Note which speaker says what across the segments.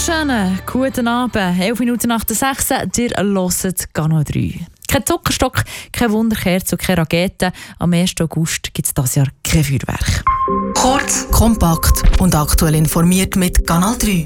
Speaker 1: wunderschönen guten Abend. 11 Minuten nach der 6. Ihr hört Kanal 3. Kein Zuckerstock, keine Wunderkerze und keine Raketen. Am 1. August gibt es dieses Jahr kein Feuerwerk.
Speaker 2: Kurz, kompakt und aktuell informiert mit Kanal 3.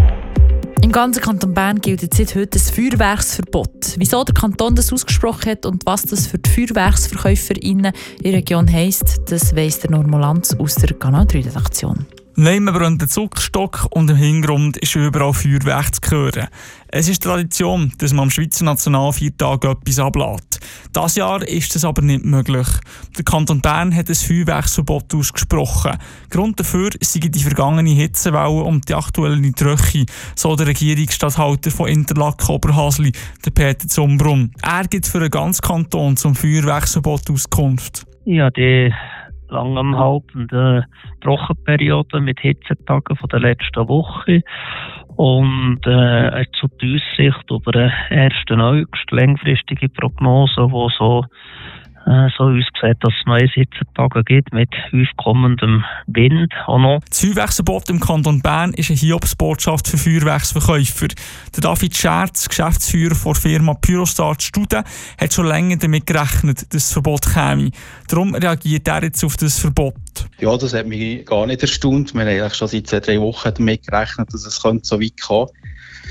Speaker 1: Im ganzen Kanton Bern gilt seit heute ein Feuerwerksverbot. Wieso der Kanton das ausgesprochen hat und was das für die FeuerwerksverkäuferInnen in der Region heisst, das weiss der Normolanz aus der Kanal 3-Redaktion.
Speaker 3: Nein, man brennt den Zuckerstock und im Hintergrund ist überall Feuerwerk zu hören. Es ist Tradition, dass man am Schweizer Nationalfeiertag etwas ablässt. Dieses Jahr ist das aber nicht möglich. Der Kanton Bern hat ein Feuerwerksverbot ausgesprochen. Grund dafür sind die vergangene Hitzewelle und die aktuelle Tröche, so der Regierungsstatthalter von Interlaken-Oberhasli, der Peter Zumbrunn. Er gibt für den ganzen Kanton zum Feuerwerksverbot Auskunft.
Speaker 4: Ja, die langanhaltende Trockenperiode mit Hitzetagen von der letzten Woche und zu die Aussicht über den 1. August, längfristige Prognose, die so aussieht, dass es neue Hitzetage gibt mit aufkommendem Wind. Auch noch.
Speaker 3: Das Feuerwerksverbot im Kanton Bern ist eine Hiobsbotschaft für Feuerwerksverkäufer. Der David Scherz, Geschäftsführer der Firma Pyrostar Studen, hat schon länger damit gerechnet, dass das Verbot käme. Darum reagiert er jetzt auf das Verbot.
Speaker 5: Ja, das hat mich gar nicht erstaunt. Wir haben eigentlich schon seit 2-3 Wochen damit gerechnet, dass es so weit kommen könnte.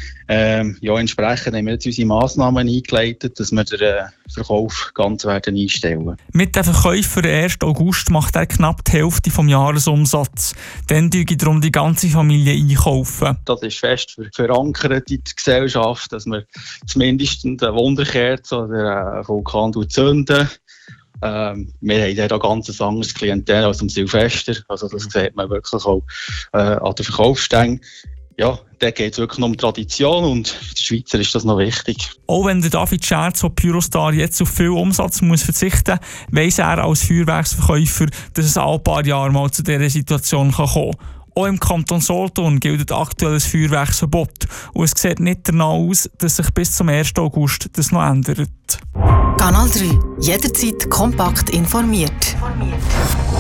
Speaker 5: Entsprechend haben wir jetzt unsere Massnahmen eingeleitet, dass wir den Verkauf ganz werden einstellen.
Speaker 3: Mit dem Verkauf für den 1. August macht er knapp die Hälfte des Jahresumsatzes. Dann einkaufen darum die ganze Familie einkaufen.
Speaker 5: Das ist fest verankert in der Gesellschaft, dass wir zumindest eine Wunderkerze oder einen Vulkan zünden. Wir haben ja da ganz anderes Klientel als am Silvester. Also das sieht man wirklich auch an den Verkaufsstängen. Ja, da geht es wirklich um Tradition und für die Schweizer ist das noch wichtig.
Speaker 3: Auch wenn der David Scherz von Pyrostar jetzt auf viel Umsatz muss verzichten muss, weiss er als Feuerwerksverkäufer, dass es alle paar Jahre mal zu dieser Situation kommen kann. Auch im Kanton Solothurn gilt aktuell ein Feuerwerksverbot. Und es sieht nicht danach aus, dass sich bis zum 1. August das noch ändert.
Speaker 2: Kanal 3. Jederzeit kompakt informiert.